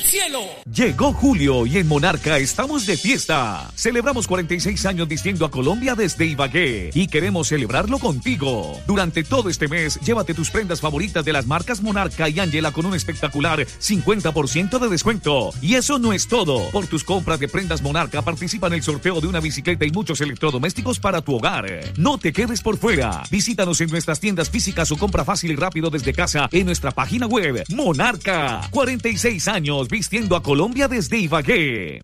cielo. Llegó julio y en Monarca estamos de fiesta. Celebramos 46 años vistiendo a Colombia desde Ibagué y queremos celebrarlo contigo. Durante todo este mes, llévate tus prendas favoritas de las marcas Monarca y Ángela con un espectacular 50% de descuento. Y eso no es todo. Por tus compras de prendas Monarca, participa en el sorteo de una bicicleta y muchos electrodomésticos para tu hogar. No te quedes por fuera. Visítanos en nuestras tiendas físicas o compra fácil y rápido desde casa en nuestra página web. Monarca, 46 años vistiendo a Colombia desde Ibagué.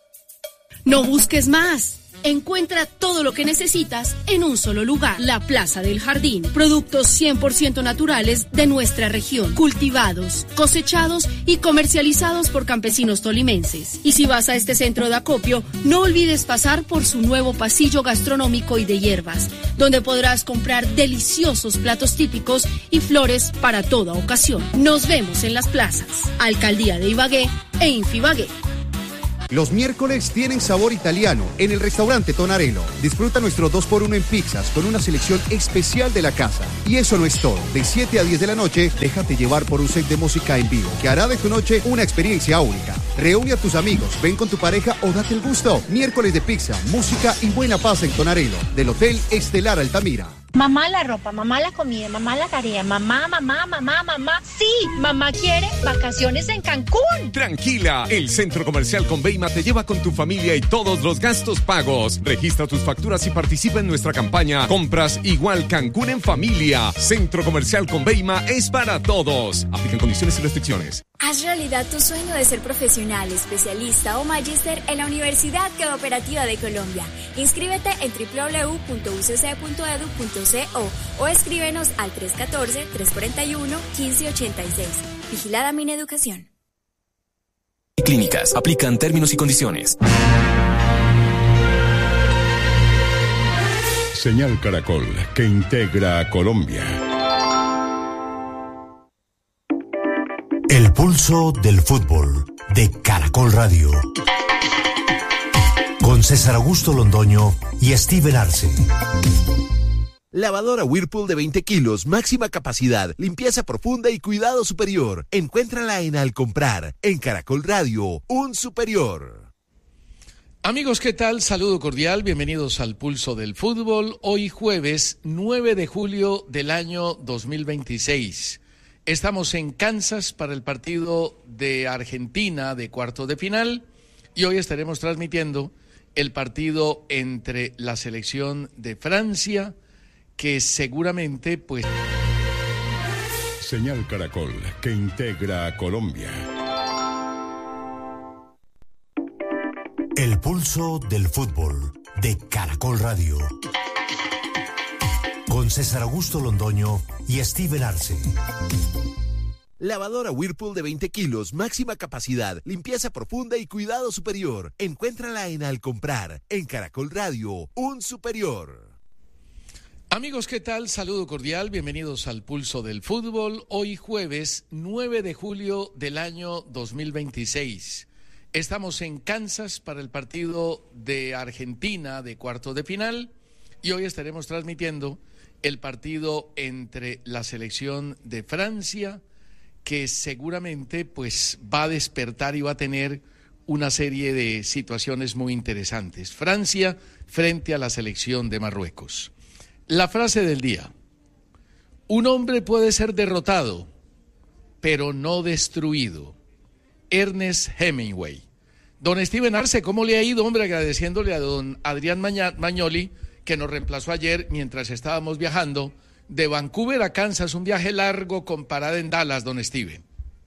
No busques más. Encuentra todo lo que necesitas en un solo lugar. La Plaza del Jardín. Productos 100% naturales de nuestra región. Cultivados, cosechados y comercializados por campesinos tolimenses. Y si vas a este centro de acopio, no olvides pasar por su nuevo pasillo gastronómico y de hierbas, donde podrás comprar deliciosos platos típicos y flores para toda ocasión. Nos vemos en las plazas. Alcaldía de Ibagué e Infibagué. Los miércoles tienen sabor italiano en el restaurante Tonarello. Disfruta nuestro 2x1 en pizzas con una selección especial de la casa. Y eso no es todo. De 7 a 10 de la noche, déjate llevar por un set de música en vivo que hará de tu noche una experiencia única. Reúne a tus amigos, ven con tu pareja o date el gusto. Miércoles de pizza, música y buena paz en Tonarello, del Hotel Estelar Altamira. Mamá la ropa, mamá la comida, mamá la tarea, mamá. Sí, mamá quiere vacaciones en Cancún. Tranquila, el Centro Comercial Conveima te lleva con tu familia y todos los gastos pagos. Registra tus facturas y participa en nuestra campaña Compras Igual Cancún en Familia. Centro Comercial Conveima es para todos. Aplican condiciones y restricciones. Haz realidad tu sueño de ser profesional, especialista o magíster en la Universidad Cooperativa de Colombia. Inscríbete en www.ucc.edu.co o escríbenos al 314-341-1586. Vigilada Mineducación. Clínicas. Aplican términos y condiciones. Señal Caracol, que integra a Colombia. El pulso del fútbol de Caracol Radio. Con César Augusto Londoño y Steven Arce. Lavadora Whirlpool de 20 kilos, máxima capacidad, limpieza profunda y cuidado superior. Encuéntrala en Al Comprar, en Caracol Radio, un superior. Amigos, ¿qué tal? Saludo cordial, bienvenidos al Pulso del Fútbol. Hoy jueves 9 de julio del año 2026. Estamos en Kansas para el partido de Argentina de cuartos de final y hoy estaremos transmitiendo el partido entre la selección de Francia, que seguramente pues... Señal Caracol, que integra a Colombia. El pulso del fútbol de Caracol Radio. Con César Augusto Londoño y Steven Arce. Lavadora Whirlpool de 20 kilos, máxima capacidad, limpieza profunda y cuidado superior. Encuéntrala en Al Comprar, en Caracol Radio, un superior. Amigos, ¿qué tal? Saludo cordial, bienvenidos al Pulso del Fútbol. Hoy jueves 9 de julio del año 2026. Estamos en Kansas para el partido de Argentina de cuartos de final y hoy estaremos transmitiendo el partido entre la selección de Francia, que seguramente pues va a despertar y va a tener una serie de situaciones muy interesantes. Francia frente a la selección de Marruecos. La frase del día: un hombre puede ser derrotado, pero no destruido. Ernest Hemingway. Don Steven Arce, ¿cómo le ha ido, hombre? Agradeciéndole a don Adrián Magnoli, que nos reemplazó ayer mientras estábamos viajando de Vancouver a Kansas, un viaje largo con parada en Dallas, don Steven.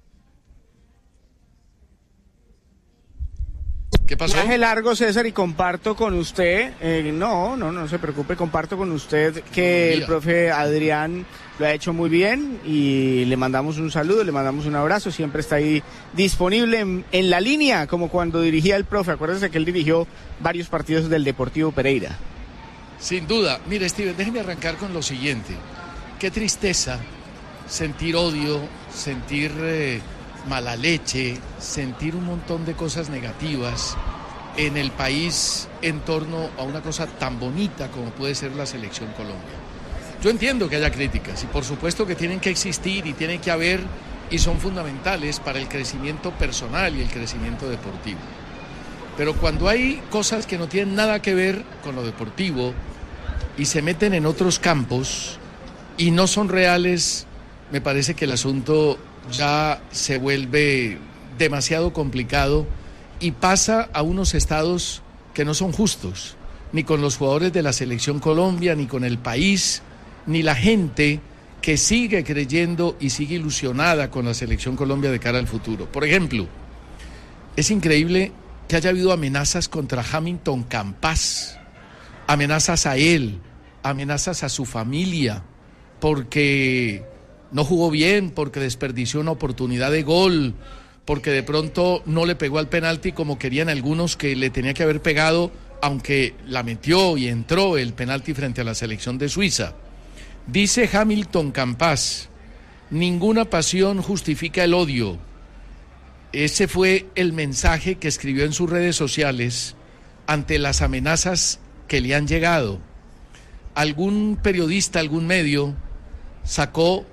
¿Qué pasó? Viaje largo, César, y comparto con usted, no se preocupe, comparto con usted que el profe Adrián lo ha hecho muy bien y le mandamos un saludo, le mandamos un abrazo, siempre está ahí disponible en la línea, como cuando dirigía el profe. Acuérdese que él dirigió varios partidos del Deportivo Pereira. Sin duda. Mire, Steven, déjeme arrancar con lo siguiente. Qué tristeza sentir odio, sentir mala leche, sentir un montón de cosas negativas en el país en torno a una cosa tan bonita como puede ser la Selección Colombia. Yo entiendo que haya críticas y por supuesto que tienen que existir y tiene que haber y son fundamentales para el crecimiento personal y el crecimiento deportivo. Pero cuando hay cosas que no tienen nada que ver con lo deportivo y se meten en otros campos y no son reales, me parece que el asunto ya se vuelve demasiado complicado y pasa a unos estados que no son justos, ni con los jugadores de la Selección Colombia, ni con el país, ni la gente que sigue creyendo y sigue ilusionada con la Selección Colombia de cara al futuro. Por ejemplo, es increíble que haya habido amenazas contra Hamilton Campas, amenazas a él, amenazas a su familia, porque no jugó bien, porque desperdició una oportunidad de gol, porque de pronto no le pegó al penalti como querían algunos que le tenía que haber pegado, aunque la metió y entró el penalti frente a la selección de Suiza. Dice Hamilton Campas, ninguna pasión justifica el odio. Ese fue el mensaje que escribió en sus redes sociales ante las amenazas que le han llegado. Algún periodista, algún medio, sacó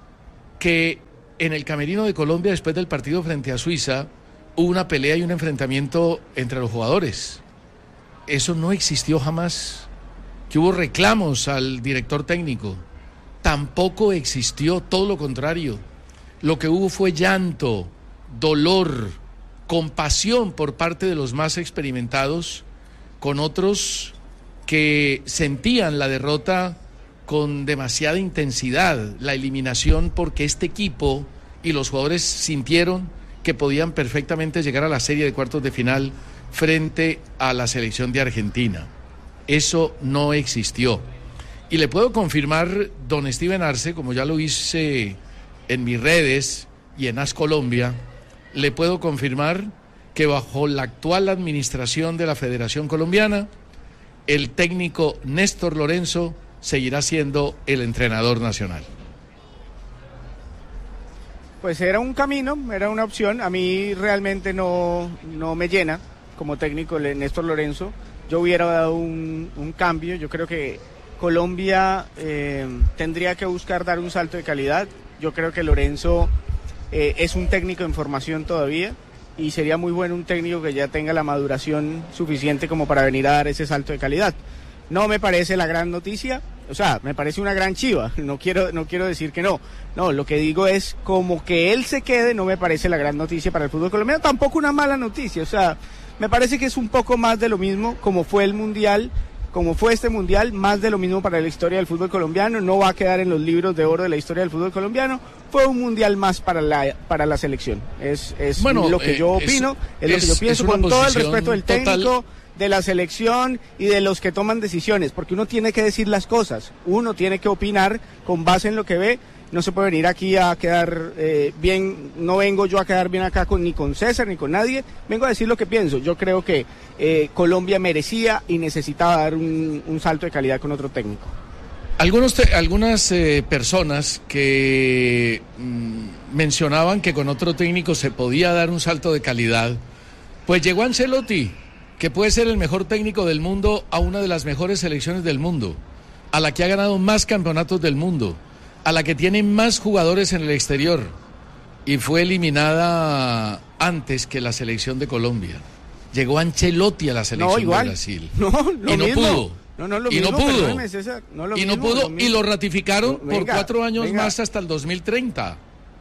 que en el camerino de Colombia, después del partido frente a Suiza, hubo una pelea y un enfrentamiento entre los jugadores. Eso no existió jamás. Que hubo reclamos al director técnico. Tampoco existió, todo lo contrario. Lo que hubo fue llanto, dolor, compasión por parte de los más experimentados, con otros que sentían la derrota con demasiada intensidad, la eliminación, porque este equipo y los jugadores sintieron que podían perfectamente llegar a la serie de cuartos de final frente a la selección de Argentina. Eso no existió. Y le puedo confirmar, don Steven Arce, como ya lo hice en mis redes y en AS Colombia, le puedo confirmar que bajo la actual administración de la Federación Colombiana, el técnico Néstor Lorenzo seguirá siendo el entrenador nacional. Pues era un camino, era una opción. A mí realmente no me llena como técnico Néstor Lorenzo. Yo hubiera dado un cambio. Yo creo que Colombia tendría que buscar dar un salto de calidad. Yo creo que Lorenzo es un técnico en formación todavía y sería muy bueno un técnico que ya tenga la maduración suficiente como para venir a dar ese salto de calidad. No me parece la gran noticia, o sea, me parece una gran chiva, no quiero decir que no. No, lo que digo es como que él se quede, no me parece la gran noticia para el fútbol colombiano, tampoco una mala noticia, o sea, me parece que es un poco más de lo mismo, como fue el Mundial, como fue este Mundial, más de lo mismo para la historia del fútbol colombiano, no va a quedar en los libros de oro de la historia del fútbol colombiano, fue un Mundial más para la selección, es bueno, lo que yo opino, es lo que yo pienso, con todo el respeto del técnico, de la selección y de los que toman decisiones, porque uno tiene que decir las cosas, uno tiene que opinar con base en lo que ve, no se puede venir aquí a quedar bien, no vengo yo a quedar bien acá ni con César ni con nadie, vengo a decir lo que pienso. Yo creo que Colombia merecía y necesitaba dar un salto de calidad con otro técnico. Algunas personas que mencionaban que con otro técnico se podía dar un salto de calidad, pues llegó Ancelotti, que puede ser el mejor técnico del mundo a una de las mejores selecciones del mundo, a la que ha ganado más campeonatos del mundo, a la que tiene más jugadores en el exterior, y fue eliminada antes que la selección de Colombia. Llegó Ancelotti a la selección de Brasil. No pudo. Y no pudo, y lo ratificaron por 4 años más hasta el 2030.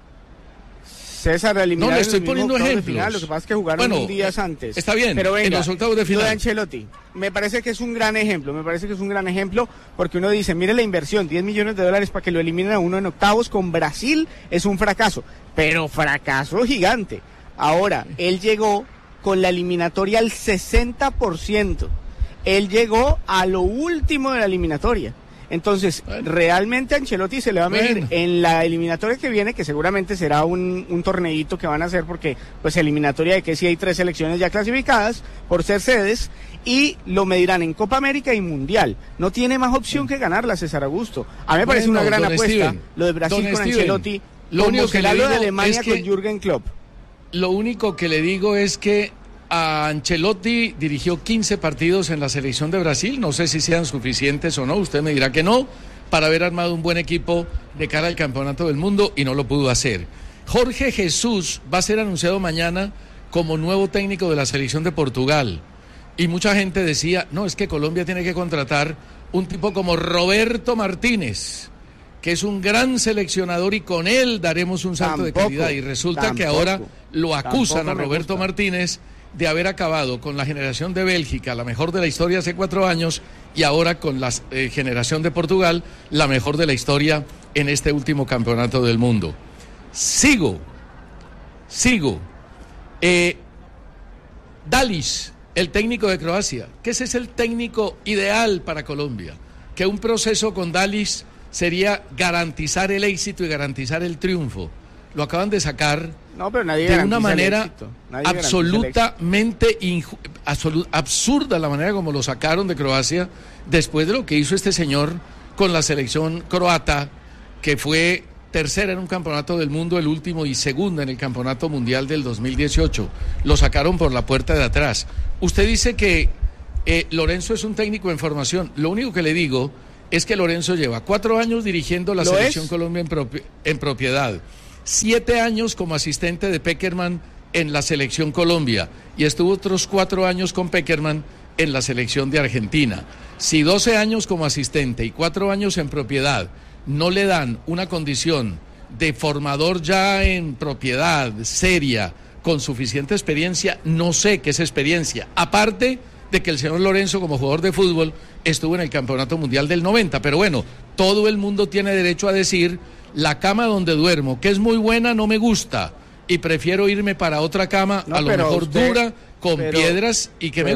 César, eliminaron. No, le estoy poniendo ejemplos. Final, lo que pasa es que jugaron un día antes. Está bien, pero venga, en los octavos de final. Lo de Ancelotti, me parece que es un gran ejemplo, porque uno dice, mire la inversión, $10 millones para que lo eliminen a uno en octavos con Brasil, es un fracaso, pero fracaso gigante. Ahora, él llegó con la eliminatoria al 60%, él llegó a lo último de la eliminatoria. Entonces, realmente a Ancelotti se le va a medir en la eliminatoria que viene, que seguramente será un torneito que van a hacer, porque pues eliminatoria de que sí hay 3 selecciones ya clasificadas por ser sedes, y lo medirán en Copa América y Mundial. No tiene más opción que ganarla, César Augusto. A mí me parece una gran apuesta lo de Brasil con Ancelotti, lo único que le digo de Alemania es que con Jürgen Klopp. Lo único que le digo es que a Ancelotti dirigió 15 partidos en la selección de Brasil, no sé si sean suficientes o no, usted me dirá que no, para haber armado un buen equipo de cara al campeonato del mundo, y no lo pudo hacer. Jorge Jesús va a ser anunciado mañana como nuevo técnico de la selección de Portugal. Y mucha gente decía, no, es que Colombia tiene que contratar un tipo como Roberto Martínez, que es un gran seleccionador y con él daremos un salto de calidad. Y resulta que ahora lo acusan a Roberto Martínez de haber acabado con la generación de Bélgica, la mejor de la historia hace 4 años, y ahora con la generación de Portugal, la mejor de la historia en este último campeonato del mundo. Sigo. Dalis, el técnico de Croacia, que ese es el técnico ideal para Colombia, que un proceso con Dalis sería garantizar el éxito y garantizar el triunfo. Lo acaban de sacar de una manera absolutamente absurda, la manera como lo sacaron de Croacia, después de lo que hizo este señor con la selección croata, que fue tercera en un campeonato del mundo, el último, y segunda en el campeonato mundial del 2018. Lo sacaron por la puerta de atrás. Usted dice que Lorenzo es un técnico en formación. Lo único que le digo es que Lorenzo lleva 4 años dirigiendo la selección Colombia en propiedad, 7 años como asistente de Pekerman en la selección Colombia, y estuvo otros 4 años con Pekerman en la selección de Argentina. Si 12 años como asistente y 4 años en propiedad no le dan una condición de formador ya en propiedad, seria, con suficiente experiencia, no sé qué es experiencia, aparte de que el señor Lorenzo, como jugador de fútbol, estuvo en el Campeonato Mundial del 90, pero bueno, todo el mundo tiene derecho a decir, la cama donde duermo, que es muy buena, no me gusta, y prefiero irme para otra cama, a lo mejor dura, con piedras, y que me